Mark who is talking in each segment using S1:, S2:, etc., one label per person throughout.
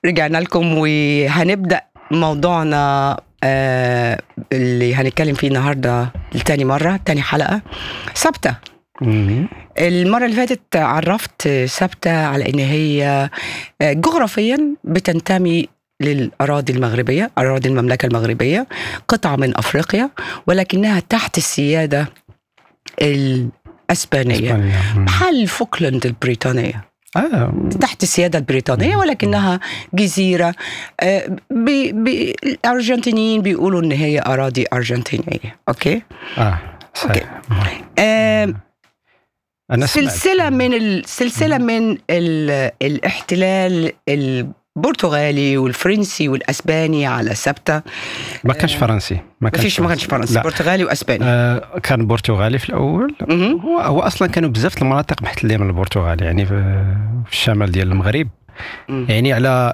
S1: رجعنا لكم وهنبدأ موضوعنا اللي هنتكلم فيه النهاردة لتاني مرة، تاني حلقة، سبتة. المرة اللي فاتت عرفت سبتة على إن هي جغرافيا بتنتمي للأراضي المغربية، أراضي المملكة المغربية، قطعة من أفريقيا، ولكنها تحت السيادة الأسبانية، محل فوكلاند البريطانية، تحت السيادة البريطانية، ولكنها جزيرة. الأرجنتينيين بيقولوا إن هي أراضي أرجنتينية. أوكي.
S2: صحيح.
S1: سلسلة من الاحتلال البرتغالي والفرنسي والأسباني على سبتة.
S2: ما كانش فرنسي،
S1: ما كانش فرنسي، برتغالي وأسباني.
S2: كان برتغالي في الأول. هو أصلا كانوا بزاف المناطق محتلين من البرتغال، يعني في الشمال ديال المغرب. يعني على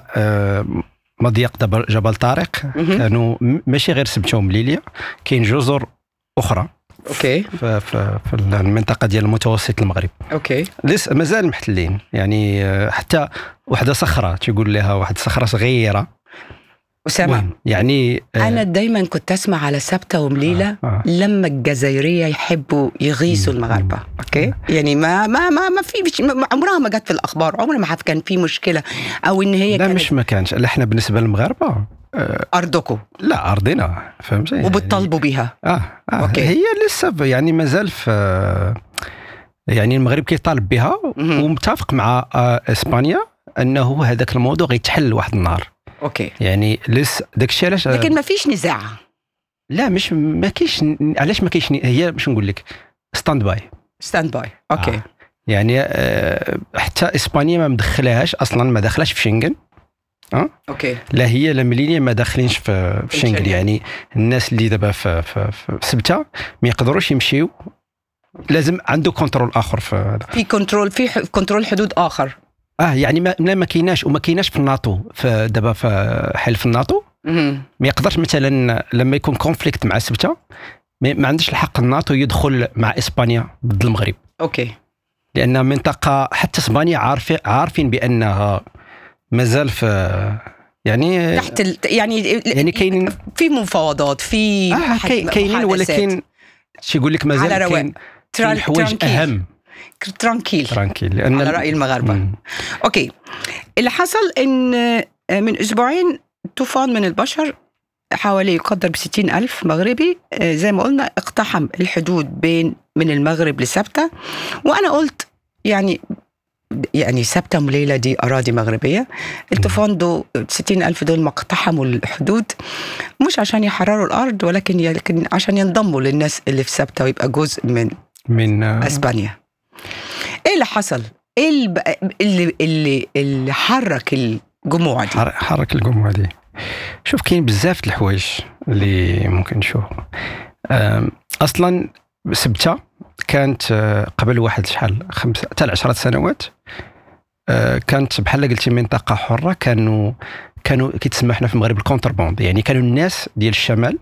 S2: مضيق جبل طارق كانوا ماشي غير سبتة ومليلية، كاين جزر أخرى
S1: اوكي
S2: في المنطقه ديال المتوسط المغرب.
S1: اوكي.
S2: لسه مازال محتلين، يعني حتى واحده صخره تيقول لها، واحد صخره صغيره.
S1: أسامة،
S2: يعني
S1: انا دايما كنت اسمع على سبتة ومليلة لما الجزائريه يحبوا يغيثوا المغاربه. اوكي. يعني ما في عمرها ما جت في الاخبار، عمرها ما كان في مشكله او ان هي
S2: لا مش ما كانش. احنا بالنسبه للمغاربه
S1: أرضكم،
S2: لا أرضنا، فهمتي؟
S1: وبتطالبوا بها.
S2: أوكي. هي لسه يعني مازال في، يعني المغرب كيطالب بها ومتفق مع إسبانيا أنه هذاك الموضوع غيتحل واحد النهار.
S1: اوكي.
S2: يعني لسه داكشي علاش،
S1: لكن ما فيش نزاع.
S2: لا مش ما كاينش. علاش ما كاينش؟ هي باش نقول لك ستاند باي.
S1: اوكي.
S2: يعني حتى إسبانيا ما مدخلاهاش اصلا، ما دخلاش في شنغن.
S1: اوكي.
S2: لا هي لا مليليا ما داخلينش في شنغن. يعني الناس اللي دابا في سبتة ما يقدروش يمشيو، لازم عنده كنترول اخر. في
S1: كنترول حدود اخر.
S2: يعني ما كايناش، وما كايناش في الناتو. دابا في حلف الناتو ما يقدرش مثلا لما يكون كونفليكت مع سبتة، ما عندش الحق الناتو يدخل مع اسبانيا ضد المغرب.
S1: اوكي.
S2: لان منطقه حتى اسبانيا عارفين بانها مازال في، يعني
S1: تحت يعني
S2: كاينين
S1: في مفاوضات، في
S2: كاينين، ولكن شي يقول لك مازال كاين الحوايج اهم.
S1: ترانكيل
S2: لأن
S1: على رأي المغاربة. اوكي. اللي حصل ان من اسبوعين طوفان من البشر حوالي يقدر ب60,000 مغربي، زي ما قلنا، اقتحم الحدود من المغرب لسبتة. وانا قلت يعني سبتة مليلة دي أراضي مغربية. الطوفان 60,000 دول ما اقتحموا الحدود مش عشان يحرروا الأرض، ولكن عشان ينضموا للناس اللي في سبتة ويبقى جزء من أسبانيا. إيه اللي حصل؟ إيه اللي حرك الجموع دي؟
S2: حرك الجموع دي، شوف كاين بزاف الحوايج اللي ممكن نشوف. أصلا سبتة كانت قبل واحد شحال 5 حتى 10 سنوات كانت بحال قلتي منطقة حرة. كانوا كيتسمى حنا في المغرب الكونترباند. يعني كانوا الناس ديال الشمال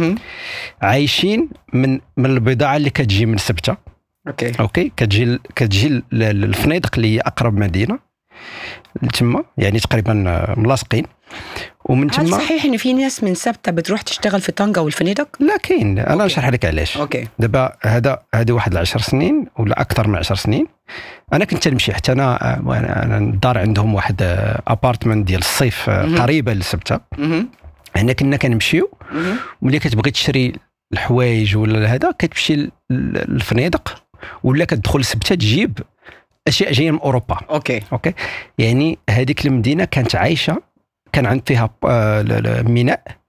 S2: عايشين من البضاعة اللي كتجي من سبتة. اوكي. كتجي الفنيدق اللي هي اقرب مدينة تما، يعني تقريبا ملاصقين. ومن
S1: هل صحيح ان في ناس من سبتة بتروح تشتغل في طنجة والفنيدق؟
S2: لا كاين. انا نشرح لك علاش. دابا هذا واحد 10 سنين ولا اكثر من 10 سنين انا كنت نمشي. حتى انا الدار عندهم واحد ابارتمنت ديال الصيف قريبه لسبتة. هنا كنا كنمشيو، ملي كتبغي تشري الحوايج ولا هذا كتمشي للفنيدق، ولا كتدخل لسبتة تجيب اشياء جايه من اوروبا. اوكي. يعني هذيك المدينه كانت عايشه، كان عند فيها ميناء